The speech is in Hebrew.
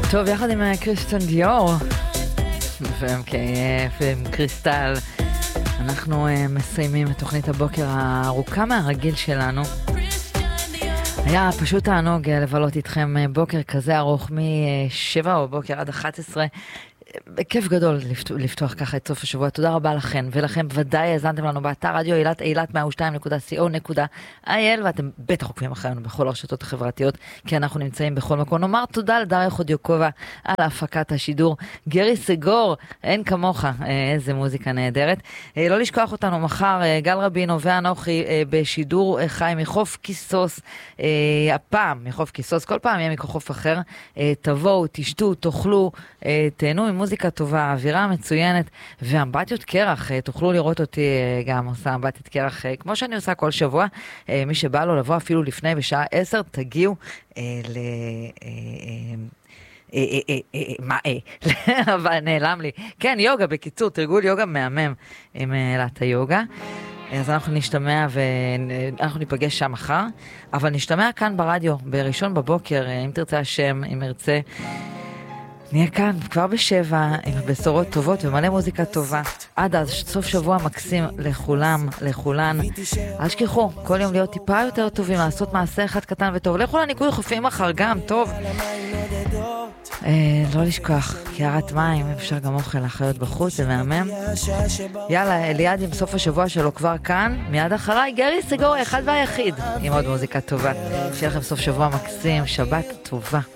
טוב, יחד עם קריסטן דיור ועם קריסטל אנחנו מסיימים את תוכנית הבוקר הארוכה מהרגיל שלנו. היה פשוט תענוג לבלות איתכם בוקר כזה ארוך מ-7 בבוקר עד 11. כיף גדול לפתוח ככה את סוף השבוע. תודה רבה לכם, ולכם ודאי האזנתם לנו באתר רדיו אילת, ailת102.co.il, ואתם בטח עוקבים אחרינו בכל הרשתות החברתיות, כי אנחנו נמצאים בכל מקום. נאמר תודה לדריה חודיוקובה על הפקת השידור. גרי סגור, אין כמוך, איזה מוזיקה נהדרת. לא לשכוח אותנו מחר, גל רבינו ואנוכי בשידור חי מחוף כיסוס, הפעם מחוף כיסוס, כל פעם יהיה מחוף אחר. תבואו, תשתו, תאכלו, תהנו עם מוזיקה טובה, אווירה מצוינת, ואמבטיות קרח, תוכלו לראות אותי גם עושה אמבטית קרח, כמו שאני עושה כל שבוע. מי שבא לו לבוא אפילו לפני בשעה 10, תגיעו אבל נעלם לי. כן, יוגה, בקיצור, תרגול יוגה מהמם עם אלת היוגה. אז אנחנו נשתמע ואנחנו ניפגש שם מחר, אבל נשתמע כאן ברדיו, בראשון בבוקר, אם תרצה השם, אם ארצה. נהיה כאן כבר ב7 עם בשורות טובות ומלא מוזיקה טובה. עד אז סוף שבוע מקסים לכולם, לכולן. אל תשכחו, כל יום להיות טיפה יותר טובים, לעשות מעשה אחד קטן וטוב. לכו לניקוי חופים מחר גם, טוב. לא לשכוח, קערת מים, אפשר גם אוכל לחיות בחוץ, זה מהמם. יאללה, אליעד עם סוף השבוע שלו כבר כאן. מיד אחריי, גרי סגור, האחד והיחיד, עם עוד מוזיקה טובה. שיהיה לכם סוף שבוע מקסים, שבת טובה.